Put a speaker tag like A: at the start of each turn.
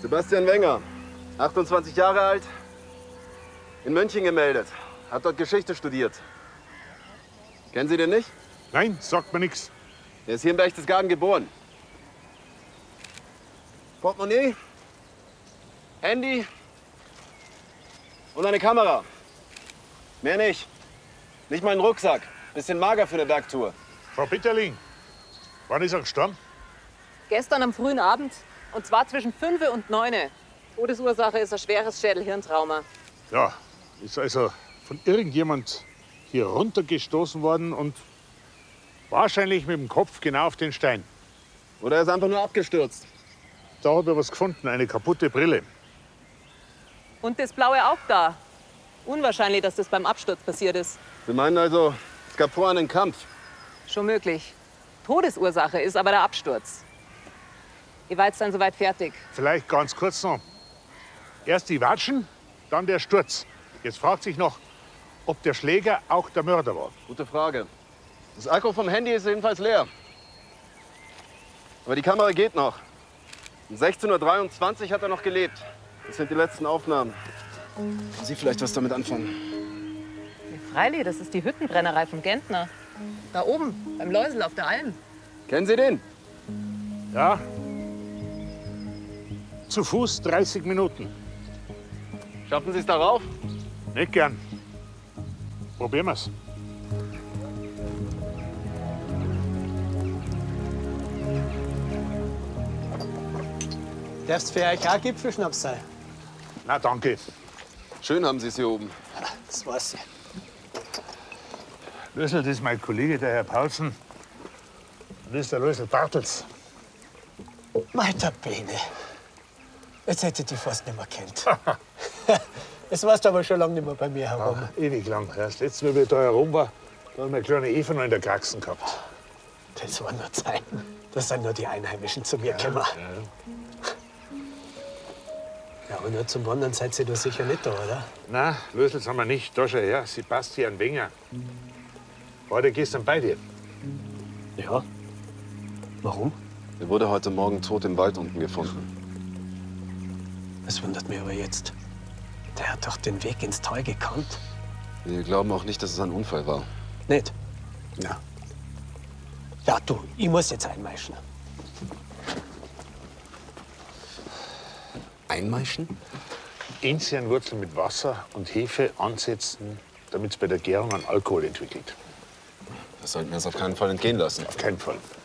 A: Sebastian Wenger, 28 Jahre alt, in München gemeldet, hat dort Geschichte studiert. Kennen Sie den nicht?
B: Nein, sagt mir nichts.
A: Er ist hier in Berchtesgaden geboren. Portemonnaie, Handy und eine Kamera. Mehr nicht. Nicht mal ein Rucksack. Bisschen mager für eine Bergtour.
B: Frau Bitterling, wann ist er gestorben?
C: Gestern am frühen Abend. Und zwar zwischen 5 und 9. Todesursache ist ein schweres Schädel-Hirntrauma.
B: Ja, ist also von irgendjemand hier runtergestoßen worden und wahrscheinlich mit dem Kopf genau auf den Stein.
A: Oder er ist einfach nur abgestürzt.
B: Da habe ich was gefunden, eine kaputte Brille.
C: Und das blaue Auge da. Unwahrscheinlich, dass das beim Absturz passiert ist.
A: Sie meinen also, es gab vorher einen Kampf?
C: Schon möglich. Todesursache ist aber der Absturz. Ihr war jetzt dann soweit fertig.
B: Vielleicht ganz kurz noch. Erst die Watschen, dann der Sturz. Jetzt fragt sich noch, ob der Schläger auch der Mörder war.
A: Gute Frage. Das Akku vom Handy ist jedenfalls leer. Aber die Kamera geht noch. Um 16:23 Uhr hat er noch gelebt. Das sind die letzten Aufnahmen. Können Sie vielleicht was damit anfangen?
C: Freilich, das ist die Hüttenbrennerei vom Gentner. Da oben, beim Läusel auf der Alm.
A: Kennen Sie den?
B: Ja. Zu Fuß 30 Minuten.
A: Schaffen Sie es darauf?
B: Nicht gern. Probieren wir's.
D: Darf's für euch auch Gipfelschnaps sein?
B: Na, danke.
A: Schön haben Sie es hier oben.
D: Das weiß ich.
B: Lösel, das ist mein Kollege, der Herr Paulsen. Und das ist der Lösel Bartels.
D: Meiter Bene. Jetzt hätte ich die fast nicht mehr kennt. Das warst aber schon lange nicht mehr bei mir herum.
B: Ja, ewig lang. Das letzte Mal, wie ich da herum war, da haben wir eine kleine Eva noch in der Kraxen gehabt.
D: Das war nur Zeiten. Da sind nur die Einheimischen zu mir gekommen. Ja, aber nur zum Wandern seid ihr da sicher nicht da, oder?
B: Na, Lösel sind wir nicht. Da schau her, Sebastian Wenger. War der gestern bei dir?
D: Ja. Warum?
A: Er wurde heute Morgen tot im Wald unten gefunden.
D: Das wundert mich aber jetzt. Der hat doch den Weg ins Tal gekannt.
A: Wir glauben auch nicht, dass es ein Unfall war.
D: Nicht? Ja. Ja, du, ich muss jetzt einmeischen.
A: Einmeischen?
B: Enzianwurzel mit Wasser und Hefe ansetzen, damit es bei der Gärung an Alkohol entwickelt.
A: Das sollten wir uns auf keinen Fall entgehen lassen.
B: Auf keinen Fall.